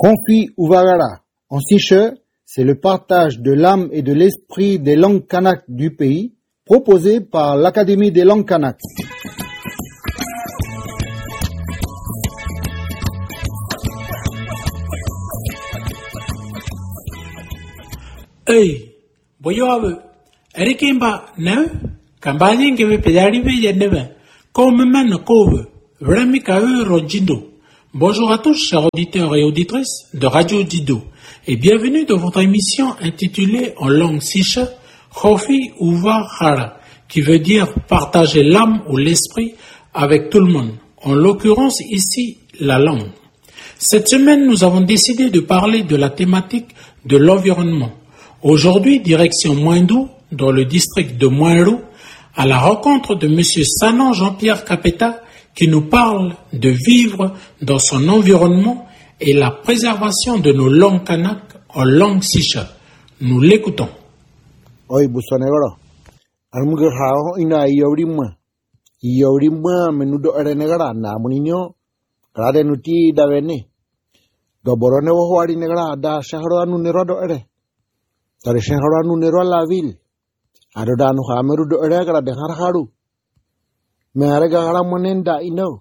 Konfi Uvagara. En siche, c'est le partage de l'âme et de l'esprit des langues kanak du pays, proposé par l'Académie des langues kanak. Hey, boyo Erikimba ne Kambaling ke pedarive yeneve comme men kove vremi ka rojindo. Bonjour à tous chers auditeurs et auditrices de Radio Dido et bienvenue dans votre émission intitulée en langue siche Khofi Uva Hara qui veut dire partager l'âme ou l'esprit avec tout le monde, en l'occurrence ici la langue. Cette semaine nous avons décidé de parler de la thématique de l'environnement. Aujourd'hui, direction Moindou, dans le district de Moinrou, à la rencontre de M. Sanan Jean-Pierre Capeta, qui nous parle de vivre dans son environnement et la préservation de nos langues kanak en langue siche. Nous l'écoutons. Oi, Busonegoro. Almuger hao ina Iorimma menudo erenegara na muninyo, grade nuti davene. Doborone wohari negara da shahro anu nerodo ere. Tare shahro anu nero la ville. Adodanu hameru do eregara de harharu. Merega gara monenda ino.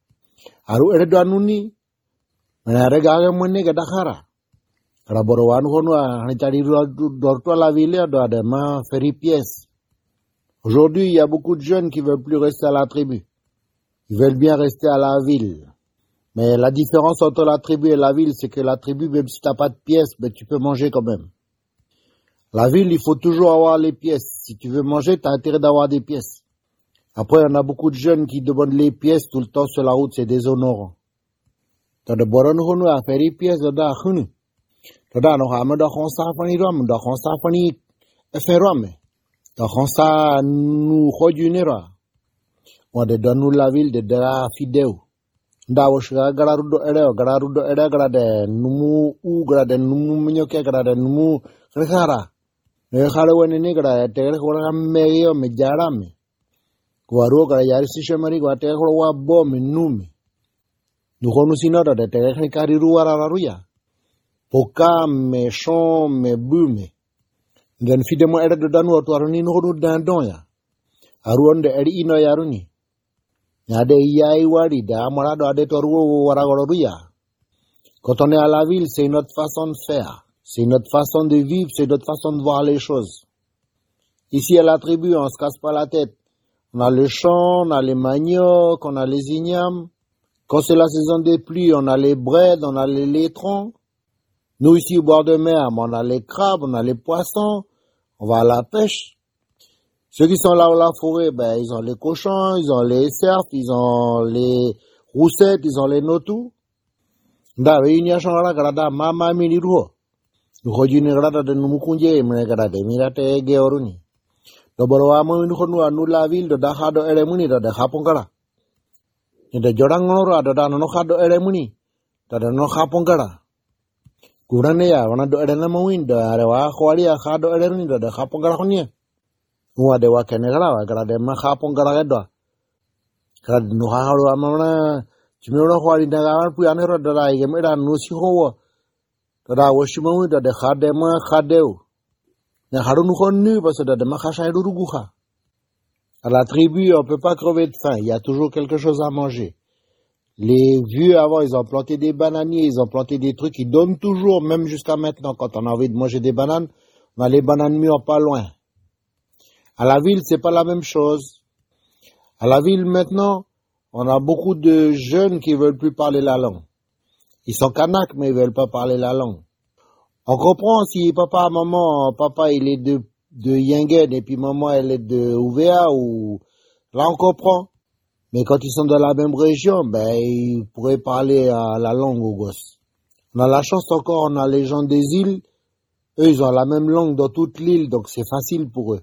Aru eredo anuni. Merega gara monega dakara. Raborowanu hono hanitari dorto la ville do adema feri pièce. Aujourd'hui, il y a beaucoup de jeunes qui veulent plus rester à la tribu. Ils veulent bien rester à la ville. Mais la différence entre la tribu et la ville, c'est que la tribu, même si t'as pas de pièces, ben tu peux manger quand même. La ville, il faut toujours avoir les pièces. Si tu veux manger, t'as intérêt d'avoir des pièces. Après, il y en a beaucoup de jeunes qui demandent les pièces tout le temps sur la route, c'est déshonorant. T'as de boron hono à faire les pièces da hunu. T'as no ha da khonsa fani rom, da khonsa fani eferome. Da khonsa nu khojunera. On de donu la ville de da fideu. Da woshga gararudo ere garade numu u garade numu menyoke garade numu khara. Ne khale woni ni garade te khora meyo me jarame. Guaro gara yari sishamari gwate khora wa bo minumi. Nu khonu sinara de te khari ruara ruya. Poka me chon me bume. Ngen fidemo ere do danu to aruni no do dandon ya. Aruonde eri ino yaruni. Nyade yai wari da amorado ade toru waragororuya. Quand on est à la ville, c'est notre façon de faire. C'est notre façon de vivre, c'est notre façon de voir les choses. Ici à la tribu, on se casse pas la tête. On a le champ, on a les maniocs, on a les ignames. Quand c'est la saison des pluies, on a les braides, on a les laitrons. Nous ici au bord de mer, on a les crabes, on a les poissons. On va à la pêche. Ceux qui sont là dans la forêt, ben, ils ont les cochons, ils ont les cerfs, ils ont les roussettes, ils ont les notou. Da veinia shongara grada mama miniruho. Nuhojini grada de numukunje mnegrada de mirate georuni. Doborowa mo nuhonu anu la ville de dahado eremuni de hapongara. De jorangoro ada no hado eremuni. Da no hapongara. Kurane ya wana do erena mawin de arewa khwali ya hado eremuni de hapongara khonia. Nuwa de wa kenegara grada ma hapongara do. Grada no hado amana Chimero khwali daga pu anero dara yemera no si howo. Dara woshimu da de khadema khadeu. Ne harunu khonu parce que de ma khashairu ruguha. À la tribu, on peut pas crever de faim, il y a toujours quelque chose à manger. Les vieux avant, ils ont planté des bananiers, ils ont planté des trucs, ils donnent toujours, même jusqu'à maintenant, quand on a envie de manger des bananes, on a les bananes mûres pas loin. À la ville, c'est pas la même chose. À la ville, maintenant, on a beaucoup de jeunes qui veulent plus parler la langue. Ils sont kanak, mais ils veulent pas parler la langue. On comprend si papa il est de Yingen et puis maman elle est de Ouvea ou, là on comprend. Mais quand ils sont dans la même région, ben, ils pourraient parler la langue aux gosses. On a la chance encore, on a les gens des îles. Eux, ils ont la même langue dans toute l'île, donc c'est facile pour eux.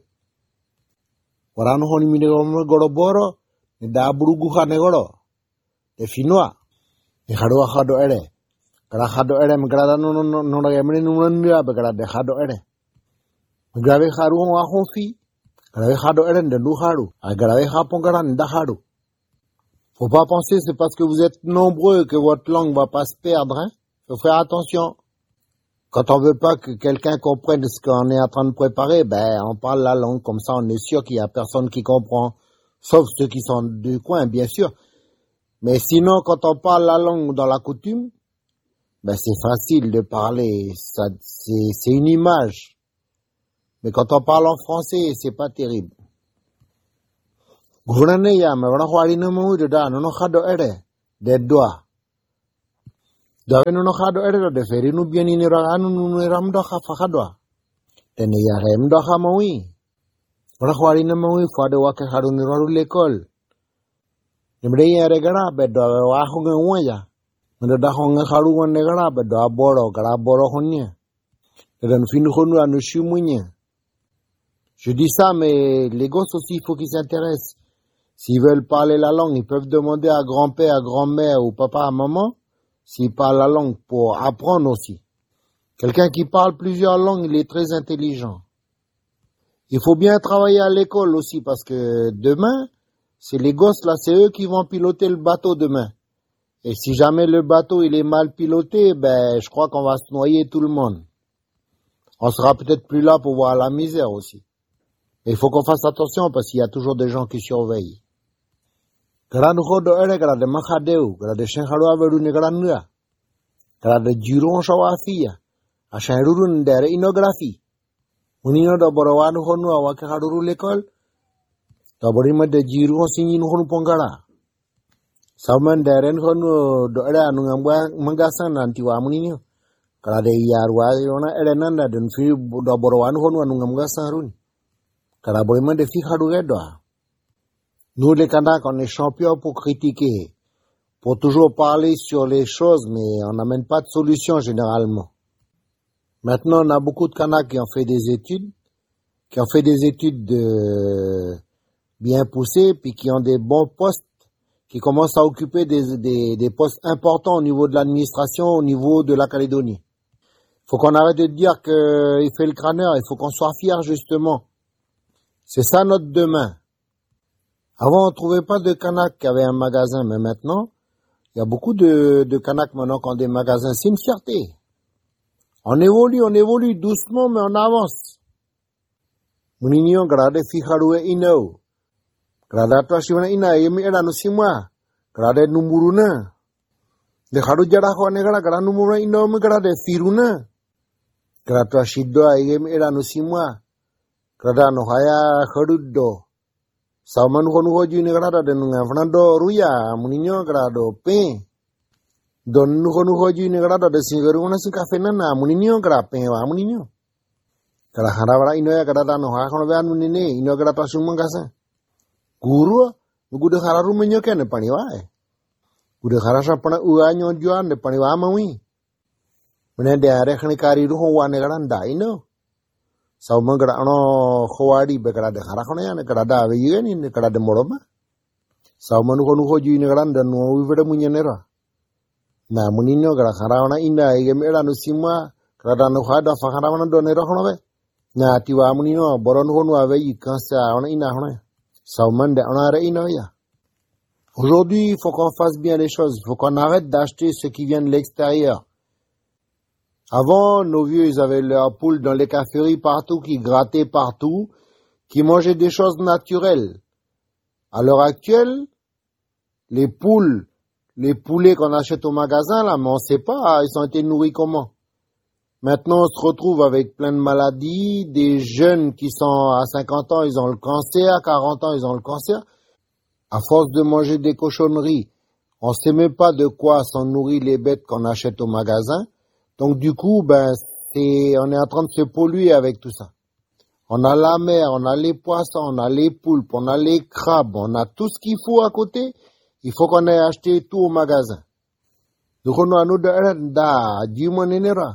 Voilà, nous, on y goroboro. Da buruguha negoro. De finnois. De hado hado ere. Gara hado ere mgrada no yemni no ndia begara de hado ere. Grave haru wa hofi. Grave hado ere de lu haru. Grave hapon gara nda haru. Faut pas penser c'est parce que vous êtes nombreux que votre langue va pas se perdre, hein. faut faire attention. Quand on veut pas que quelqu'un comprenne ce qu'on est en train de préparer, on parle la langue, comme ça on est sûr qu'il y a personne qui comprend. Sauf ceux qui sont du coin, bien sûr. Mais sinon, quand on parle la langue dans la coutume, c'est facile de parler, ça, c'est une image. Mais quand on parle en français, c'est pas terrible. Gurane ya me wana hwari na mu da no khado ere de doa. Da no khado ere de feri nu bieni ni ra anu nu ram do kha fa khado. Tene ya rem do kha mawi. Wana hwari na mawi fa de wa ke haru ni ru l'école. Nimre ya re gara be do wa hu nge wa ya. Mendo da ho nge haru wa ne gara be do boro gara boro honye. Den fin khonu anu shimunye. Je dis ça, mais les gosses aussi, il faut qu'ils s'intéressent. S'ils veulent parler la langue, ils peuvent demander à grand-père, à grand-mère ou papa, à maman, s'ils parlent la langue pour apprendre aussi. Quelqu'un qui parle plusieurs langues, il est très intelligent. Il faut bien travailler à l'école aussi parce que demain, c'est les gosses là, c'est eux qui vont piloter le bateau demain. Et si jamais le bateau il est mal piloté, je crois qu'on va se noyer tout le monde. On sera peut-être plus là pour voir la misère aussi. Il faut qu'on fasse attention parce qu'il y a toujours des gens qui surveillent. Grande rodo ere grande machadeu, grande chenhalo averu ne grande grande jiron shawafia, a chenrurun dere inografi. Unino do borowanu honu awake haruru l'école, do borima de jiron sinin honu pongara. Saman dere honu do ere anu mangasan nanti wa munino. Grande yarwa yona ere nanda den fi do borowanu honu anu mangasan harun. Nous, les Kanaks, on est champions pour critiquer, pour toujours parler sur les choses, mais on n'amène pas de solution généralement. Maintenant, on a beaucoup de Kanaks qui ont fait des études, bien poussées, puis qui ont des bons postes, qui commencent à occuper des postes importants au niveau de l'administration, au niveau de la Calédonie. Il faut qu'on arrête de dire qu'il fait le crâneur, il faut qu'on soit fiers justement. C'est ça notre demain. Avant, on trouvait pas de Kanaks qui avaient un magasin, mais maintenant, il y a beaucoup de Kanaks maintenant qui ont des magasins. C'est une fierté. On évolue doucement, mais on avance. Munignon, grade fiharue ino. Grade atuashivana ina, yemi era no simwa. Grade numuruna. De haru jara ho negara grade numuruna ino me grade firuna. Grade atuashido yemi era no simwa. Grada no haya khaduddo saman honu hoji ni grada de nunga fnando ruya muninyo grado pe don honu hoji ni grada de singaru na sin kafena na muninyo gra pe wa muninyo kala harabara ino ya grada no ha khono ba munine ino grada sumangasa guru gude hararu menyo ken pani wa gude harasa pana uanyo juan de pani wa mawi mene de are khani kari ru ho wa ne granda ino Sauman grano khowari be grade harakone ya ne grada ave yeni ne grade moroma sauman ko nu hoji ne granda no wivede munyenera na muninyo gra harawna ina ige mera no simma grada no khada fakharawna do ne rokhno be na tiwa munino boron honu ave yikansa ona ina hona sauman de ona re ina ya. Aujourd'hui, il faut qu'on fasse bien les choses, il faut qu'on arrête d'acheter ce qui vient de l'extérieur. Avant, nos vieux, ils avaient leurs poules dans les caféries partout, qui grattaient partout, qui mangeaient des choses naturelles. À l'heure actuelle, les poulets qu'on achète au magasin, là, mais on sait pas, ils ont été nourris comment. Maintenant, on se retrouve avec plein de maladies, des jeunes qui sont à 50 ans, ils ont le cancer, à 40 ans, ils ont le cancer. À force de manger des cochonneries, on sait même pas de quoi sont nourries les bêtes qu'on achète au magasin. Donc du coup, on est en train de se polluer avec tout ça. On a la mer, on a les poissons, on a les poulpes, on a les crabes, on a tout ce qu'il faut à côté. Il faut qu'on ait acheté tout au magasin. Donc on a nous da dimonenera.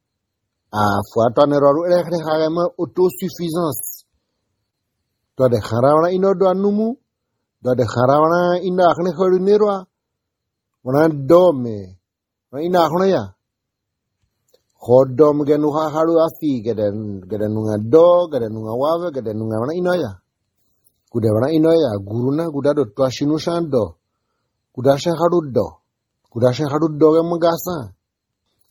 Faut attendre autosuffisance. Toi de kharawana ino do anumu, do de kharawana ina akhne khorunera. On a dome. Ina akhne ya. Hodom genuha haru afi gedenunga do gedenunga wave gedenunga wana inoya kude wana inoya guruna guda do twashinushan do kudashe haru do ge magasa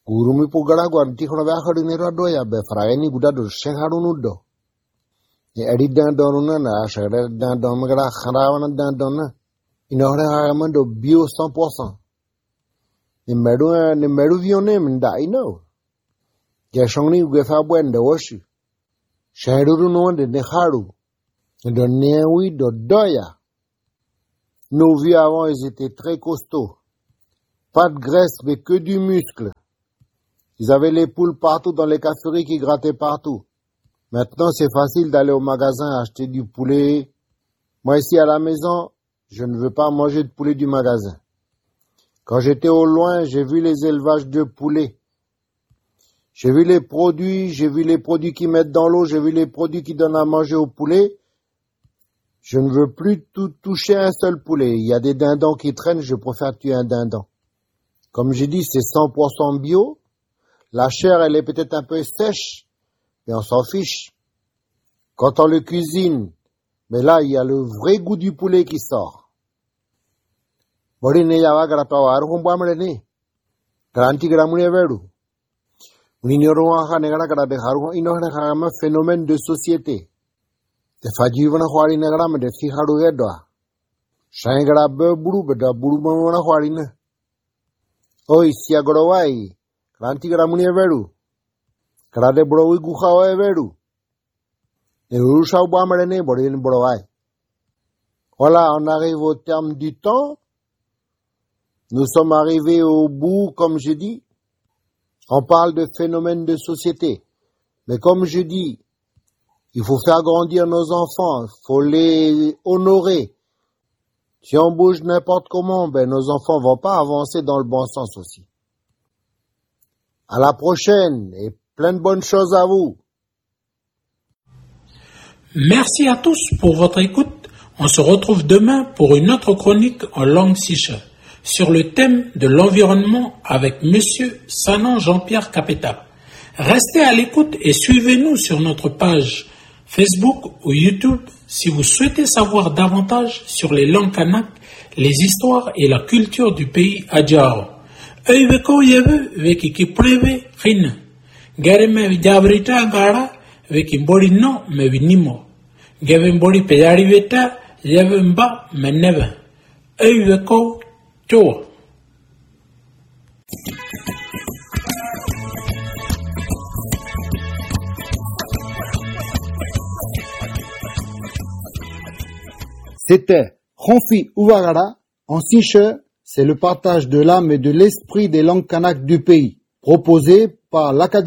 Gurumi pugara guanti kono ba khadu ne ro do ya be fraeni buda do shengharu nudo. Ye edit dan donuna na shagada dan don magara kharawana dan donna. Inore amando bio 100%. Ni medu vione minda ino. Ya shongni ugefa bwende woshi. Shahiduru no de nekharu. De newi do doya. Nos vieux avant, ils étaient très costauds. Pas de graisse, mais que du muscle. Ils avaient les poules partout dans les caféteries qui grattaient partout. Maintenant, c'est facile d'aller au magasin acheter du poulet. Moi, ici à la maison, je ne veux pas manger de poulet du magasin. Quand j'étais au loin, j'ai vu les élevages de poulets. J'ai vu les produits qu'ils mettent dans l'eau, j'ai vu les produits qu'ils donnent à manger au poulet. Je ne veux plus toucher un seul poulet. Il y a des dindons qui traînent, je préfère tuer un dindon. Comme j'ai dit, c'est 100% bio. La chair, elle est peut-être un peu sèche, mais on s'en fiche. Quand on le cuisine, mais là, il y a le vrai goût du poulet qui sort. Borine yawa grapa waru mbamrene. Granti gramune veru. Unignorons à negara grade haru inohana phénomène de société. Te fajivana khwari negara me de fiharu edwa. Shaingara be buru beda buru mona khwari ne. Oi sia gorowai. Granti gramune veru. Grade browi gukhawa veru. Ne urusha mbamrene borin borowai. Voilà, on arrive au terme du temps. Nous sommes arrivés au bout, comme je dis. On parle de phénomène de société. Mais comme je dis, il faut faire grandir nos enfants, il faut les honorer. Si on bouge n'importe comment, ben nos enfants vont pas avancer dans le bon sens aussi. À la prochaine et plein de bonnes choses à vous. Merci à tous pour votre écoute. On se retrouve demain pour une autre chronique en langue siche sur le thème de l'environnement avec Monsieur Sanan Jean-Pierre Capeta. Restez à l'écoute et suivez-nous sur notre page Facebook ou YouTube si vous souhaitez savoir davantage sur les langues kanak, les histoires et la culture du pays Adjaro. Eiveko yeve veki kipreve khina. Gareme jabrita ngara veki mbori no me vinimo. Gave mbori peyari veta yeve mba meneve. Eiveko Tchau. C'était Ronfi Ouagara. En siche, c'est le partage de l'âme et de l'esprit des langues kanak du pays, proposé par l'Académie